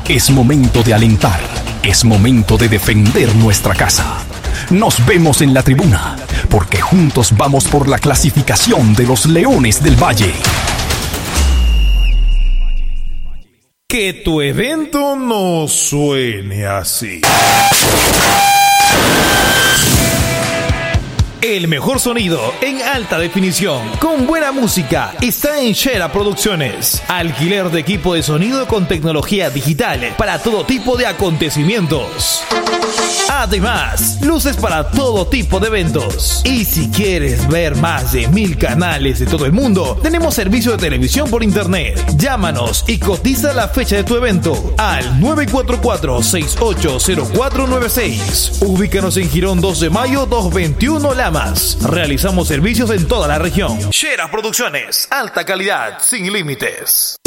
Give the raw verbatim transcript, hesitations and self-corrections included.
Es momento de alentar, es momento de defender nuestra casa. Nos vemos en la tribuna, porque juntos vamos por la clasificación de los Leones del Valle. Que tu evento no suene así. El mejor sonido en alta definición, con buena música, está en Shera Producciones. Alquiler de equipo de sonido con tecnología digital para todo tipo de acontecimientos. Además, luces para todo tipo de eventos. Y si quieres ver más de mil canales de todo el mundo, tenemos servicio de televisión por internet. Llámanos y cotiza la fecha de tu evento al nueve cuatro cuatro, seis ocho cero cuatro nueve seis. Ubícanos en Girón dos de mayo doscientos veintiuno Lamas. Realizamos servicios en toda la región. Shera Producciones, alta calidad, sin límites.